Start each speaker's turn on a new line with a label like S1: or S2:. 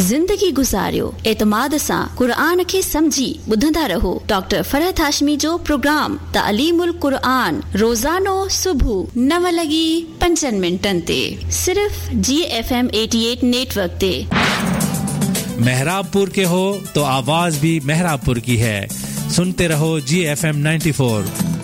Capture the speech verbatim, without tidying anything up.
S1: ज़िंदगी गुज़ारियो एतमाद सां क़ुरान खे समझी ॿुधंदा रहो। डॉक्टर फरहत हाशमी जो प्रोग्राम तालीमुल क़ुरान रोज़ानो सुबुह नव लॻी पंजनि मिंटनि ते सिर्फ़ जी एफ एम अठासी नेटवर्क ते।
S2: मेहराबपुर के हो तो आवाज भी मेहराबपुर की है। सुनते रहो जी एफ एम नाइन्टी फोर।